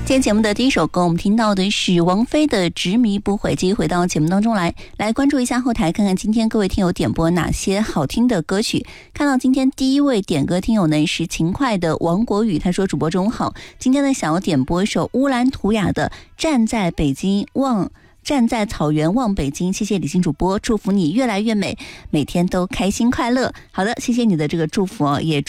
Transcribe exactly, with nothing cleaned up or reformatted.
今天节目的第一首歌，我们听到的是王菲的《执迷不悔》。继续回到节目当中来，来关注一下后台，看看今天各位听友点播哪些好听的歌曲。看到今天第一位点歌听友呢是勤快的王国宇，他说：“主播中午好，今天呢想要点播一首乌兰图雅的《站在北京望》。”站在草原望北京，谢谢李欣主播，祝福你越来越美，每天都开心快乐。好的，谢谢你的这个祝福哦，也祝